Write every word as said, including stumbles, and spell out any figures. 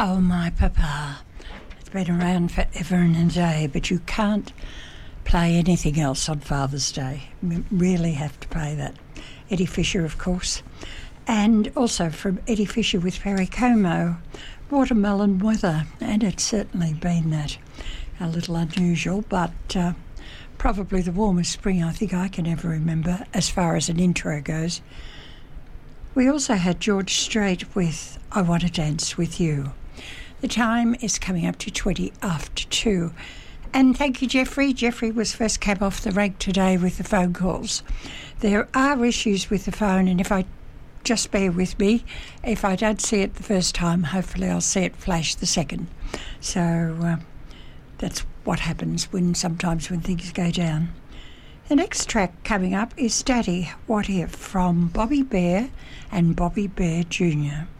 Oh, My Papa. It's been around forever and a day, but you can't play anything else on Father's Day. You really have to play that. Eddie Fisher, of course. And also from Eddie Fisher with Perry Como, Watermelon Weather. And it's certainly been that. A little unusual, but uh, probably the warmest spring I think I can ever remember as far as an intro goes. We also had George Strait with I Want to Dance With You. The time is coming up to twenty after two. And thank you, Jeffrey. Jeffrey was first came off the rank today with the phone calls. There are issues with the phone, and if I just bear with me, if I don't see it the first time, hopefully I'll see it flash the second. So uh, that's what happens when sometimes when things go down. The next track coming up is Daddy, What If, from Bobby Bear and Bobby Bear Junior